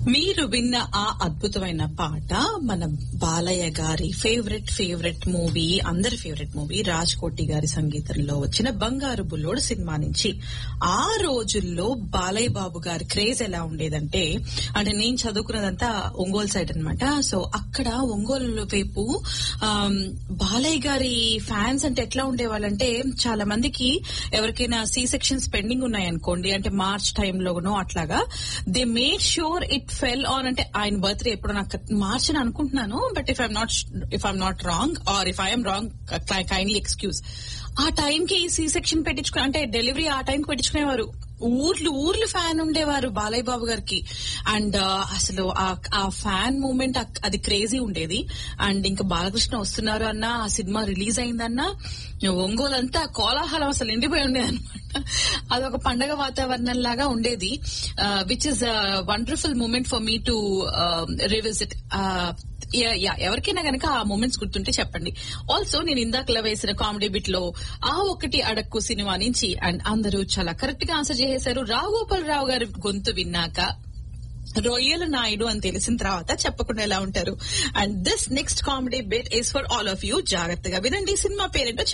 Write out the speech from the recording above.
మీరు విన్న ఆ అద్భుతమైన పాట మన బాలయ్య గారి ఫేవరెట్ మూవీ, అందరి ఫేవరెట్ మూవీ రాజ్ కోటి గారి సంగీతంలో వచ్చిన బంగారు బుల్లోడు సినిమా నుంచి. ఆ రోజుల్లో బాలయ్య బాబు గారి క్రేజ్ ఎలా ఉండేదంటే, అంటే నేను చదువుకున్నదంతా ఒంగోలు సైడ్ అనమాట. సో అక్కడ ఒంగోలు వైపు బాలయ్య గారి ఫ్యాన్స్ అంటే ఎట్లా ఉండేవాళ్ళంటే, చాలా మందికి ఎవరికైనా సి సెక్షన్స్ పెండింగ్ ఉన్నాయనుకోండి, అంటే మార్చ్ టైంలోనో అట్లాగా, they made sure it fell on. అంటే ఆయన బర్త్డే ఎప్పుడు నాకు మార్చ్ అని అనుకుంటున్నాను, but if I'm not wrong are if I'm wrong kindly excuse. ఆ టైంకి సి సెక్షన్ పెట్టించుకుని, అంటే డెలివరీ ఆ టైంకి పెట్టించుకునేవారు. ఊర్లు ఫ్యాన్ ఉండేవారు బాలయ్య బాబు గారికి. అండ్ అసలు ఆ ఫ్యాన్ మూమెంట్ అది క్రేజీ ఉండేది. అండ్ ఇంకా బాలకృష్ణ వస్తున్నారు అన్న, ఆ సినిమా రిలీజ్ అయిందన్నా ఒంగోలు అంతా కోలాహలం అసలు ఎండిపోయి ఉండేది అనమాట. అదొక పండగ వాతావరణం లాగా ఉండేది, which is wonderful moment for me to revisit. ఎవరికైనా గనక ఆ మూమెంట్స్ గుర్తుంటే చెప్పండి. ఆల్సో నేను ఇందాకలా వేసిన కామెడీ బిట్ లో ఆ ఒకటి అడక్కు సినిమా నుంచి, అండ్ అందరూ చాలా కరెక్ట్ గా ఆన్సర్ చేసేశారు. రాఘోపాలరావు గారి గొంతు విన్నాక రొయ్యల నాయుడు అని తెలిసిన తర్వాత చెప్పకుండా ఎలా ఉంటారు. And this next comedy bit is for all of you. జాగ్రత్తగా వినండి, సినిమా పేరేంటో